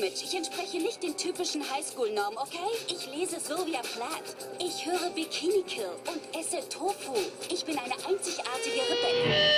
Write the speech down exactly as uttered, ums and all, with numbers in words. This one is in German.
Mitch. Ich entspreche nicht den typischen Highschool-Normen, okay? Ich lese Sylvia Plath. Ich höre Bikini Kill und esse Tofu. Ich bin eine einzigartige Rebecca.